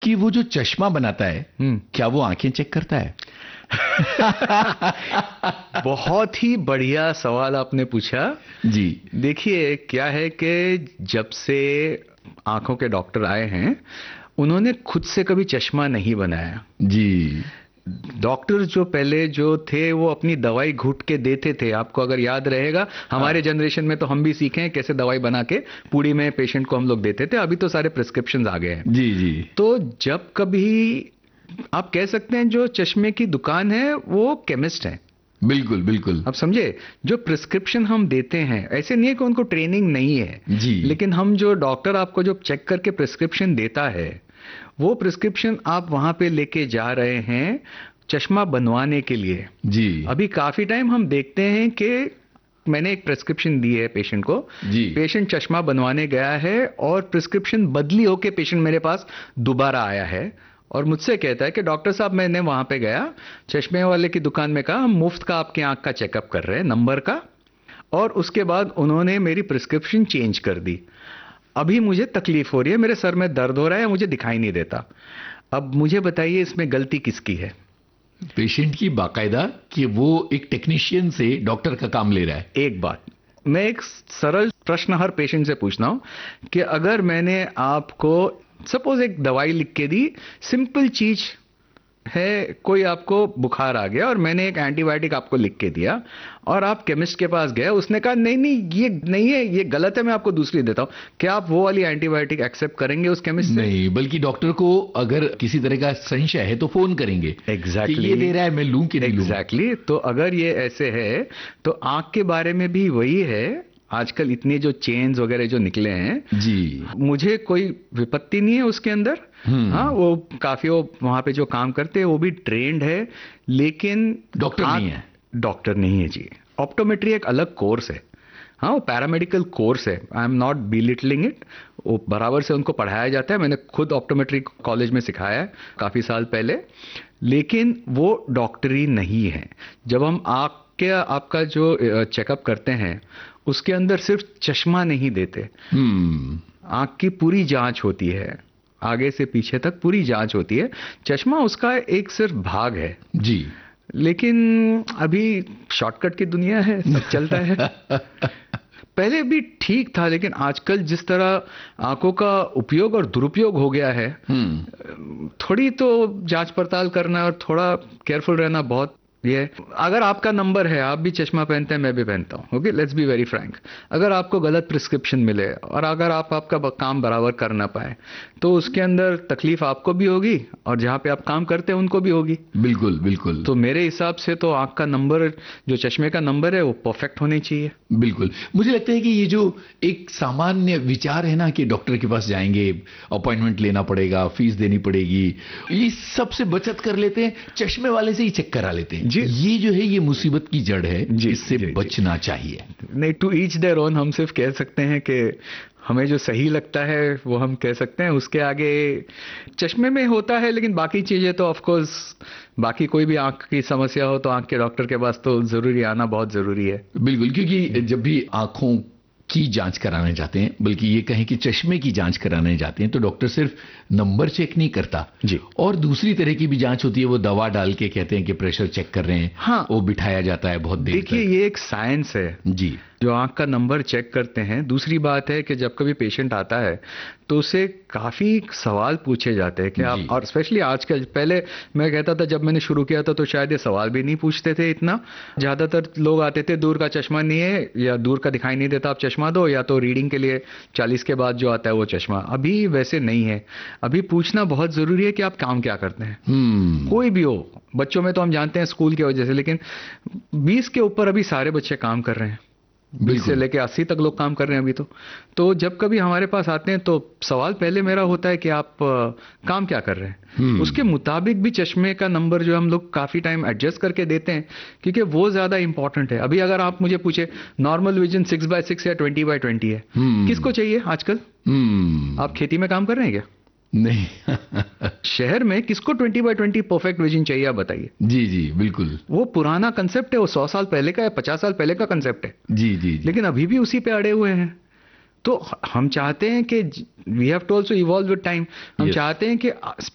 कि वो जो चश्मा बनाता है क्या वो आंखें चेक करता है? बहुत ही बढ़िया सवाल आपने पूछा जी। देखिए क्या है कि जब से आंखों के डॉक्टर आए हैं उन्होंने खुद से कभी चश्मा नहीं बनाया जी। डॉक्टर जो पहले जो थे वो अपनी दवाई घुट के देते थे आपको अगर याद रहेगा हमारे जनरेशन में तो हम भी सीखे हैं कैसे दवाई बना के पूड़ी में पेशेंट को हम लोग देते थे अभी तो सारे प्रिस्क्रिप्शन आ गए हैं जी जी। तो जब कभी आप कह सकते हैं जो चश्मे की दुकान है वो केमिस्ट है बिल्कुल बिल्कुल। आप समझे जो प्रिस्क्रिप्शन हम देते हैं ऐसे नहीं है कि उनको ट्रेनिंग नहीं है जी। लेकिन हम जो डॉक्टर आपको जो चेक करके प्रिस्क्रिप्शन देता है वो प्रिस्क्रिप्शन आप वहां पे लेके जा रहे हैं चश्मा बनवाने के लिए जी। अभी काफी टाइम हम देखते हैं कि मैंने एक प्रिस्क्रिप्शन दी है पेशेंट को जी। पेशेंट चश्मा बनवाने गया है और प्रिस्क्रिप्शन बदली होके पेशेंट मेरे पास दोबारा आया है और मुझसे कहता है कि डॉक्टर साहब मैंने वहां पे गया चश्मे वाले की दुकान में कहा हम मुफ्त का आपके आंख का चेकअप कर रहे हैं नंबर का और उसके बाद उन्होंने मेरी प्रिस्क्रिप्शन चेंज कर दी अभी मुझे तकलीफ हो रही है मेरे सर में दर्द हो रहा है मुझे दिखाई नहीं देता अब मुझे बताइए इसमें गलती किसकी है पेशेंट की बाकायदा कि वो एक टेक्नीशियन से डॉक्टर का काम ले रहा है। एक बात मैं एक सरल प्रश्न हर पेशेंट से पूछता हूं कि अगर मैंने आपको सपोज एक दवाई लिख के दी सिंपल चीज है कोई आपको बुखार आ गया और मैंने एक एंटीबायोटिक आपको लिख के दिया और आप केमिस्ट के पास गए उसने कहा नहीं नहीं ये नहीं है ये गलत है मैं आपको दूसरी देता हूं क्या आप वो वाली एंटीबायोटिक एक्सेप्ट करेंगे उस केमिस्ट से? नहीं बल्कि डॉक्टर को अगर किसी तरह का संशय है तो फोन करेंगे। एग्जैक्टली ये दे रहा है मैं लूं कि नहीं लूं। एग्जैक्टली तो अगर ये ऐसे है तो आंख के बारे में भी वही है आजकल इतने जो चेन्स वगैरह जो निकले हैं जी। मुझे कोई विपत्ति नहीं है उसके अंदर हाँ वो काफी वो वहां पे जो काम करते हैं वो भी ट्रेंड है लेकिन डॉक्टर नहीं है। डॉक्टर नहीं है जी ऑप्टोमेट्री एक अलग कोर्स है हाँ वो पैरामेडिकल कोर्स है I am not belittling it वो बराबर से उनको पढ़ाया जाता है मैंने खुद ऑप्टोमेट्री कॉलेज में सिखाया है काफी साल पहले लेकिन वो डॉक्टरी नहीं है जब हम आंख के आपका जो चेकअप करते हैं उसके अंदर सिर्फ चश्मा नहीं देते आंख की पूरी जांच होती है आगे से पीछे तक पूरी जांच होती है चश्मा उसका एक सिर्फ भाग है जी लेकिन अभी शॉर्टकट की दुनिया है सब चलता है पहले भी ठीक था लेकिन आजकल जिस तरह आंखों का उपयोग और दुरुपयोग हो गया है थोड़ी तो जांच पड़ताल करना और थोड़ा केयरफुल रहना बहुत ये अगर आपका नंबर है आप भी चश्मा पहनते हैं मैं भी पहनता हूं okay let's be very Frank अगर आपको गलत प्रिस्क्रिप्शन मिले और अगर आप आपका काम बराबर कर ना पाए तो उसके अंदर तकलीफ आपको भी होगी और जहां पे आप काम करते हैं उनको भी होगी बिल्कुल बिल्कुल। तो मेरे हिसाब से तो आंख का नंबर जो चश्मे का नंबर है वो परफेक्ट होने चाहिए। बिल्कुल मुझे लगता है कि ये जो एक सामान्य विचार है ना कि डॉक्टर के पास जाएंगे अपॉइंटमेंट लेना पड़ेगा फीस देनी पड़ेगी ये सबसे बचत कर लेते हैं चश्मे वाले से ही चेक करा लेते हैं जी। ये जो है ये मुसीबत की जड़ है इससे बचना चाहिए। नहीं टू ईच देयर ओन हम सिर्फ कह सकते हैं कि हमें जो सही लगता है वो हम कह सकते हैं उसके आगे चश्मे में होता है लेकिन बाकी चीजें तो ऑफ कोर्स बाकी कोई भी आंख की समस्या हो तो आंख के डॉक्टर के पास तो जरूरी आना बहुत जरूरी है। बिल्कुल क्योंकि जब भी आंखों की जांच कराने जाते हैं बल्कि ये कहें कि चश्मे की जांच कराने जाते हैं तो डॉक्टर सिर्फ नंबर चेक नहीं करता जी और दूसरी तरह की भी जांच होती है वो दवा डाल के कहते हैं कि प्रेशर चेक कर रहे हैं हाँ वो बिठाया जाता है बहुत देर तक। देखिए ये एक साइंस है जी जो आंख का नंबर चेक करते हैं दूसरी बात है कि जब कभी पेशेंट आता है तो उसे काफी सवाल पूछे जाते हैं कि आप और स्पेशली आजकल पहले मैं कहता था जब मैंने शुरू किया था तो शायद ये सवाल भी नहीं पूछते थे इतना ज्यादातर लोग आते थे दूर का चश्मा नहीं है या दूर का दिखाई नहीं देता आप चश्मा दो या तो रीडिंग के लिए 40 के बाद जो आता है वो चश्मा अभी वैसे नहीं है अभी पूछना बहुत जरूरी है कि आप काम क्या करते हैं कोई भी हो बच्चों में तो हम जानते हैं स्कूल की वजह से लेकिन 20 के ऊपर अभी सारे बच्चे काम कर रहे हैं 20 से लेके 80 तक लोग काम कर रहे हैं अभी तो जब कभी हमारे पास आते हैं तो सवाल पहले मेरा होता है कि आप काम क्या कर रहे हैं उसके मुताबिक भी चश्मे का नंबर जो हम लोग काफी टाइम एडजस्ट करके देते हैं क्योंकि वो ज्यादा इंपॉर्टेंट है। अभी अगर आप मुझे पूछे नॉर्मल विजन 6/6 या 20/20 है किसको चाहिए आजकल? आप खेती में काम कर रहे हैं क्या? नहीं शहर में किसको 20/20 परफेक्ट विजन चाहिए आप बताइए। जी जी बिल्कुल वो पुराना कंसेप्ट है वो 100 साल पहले का या 50 साल पहले का कंसेप्ट है जी जी लेकिन अभी भी उसी पे अड़े हुए हैं। तो हम चाहते हैं कि we have to also evolve with time हम चाहते हैं कि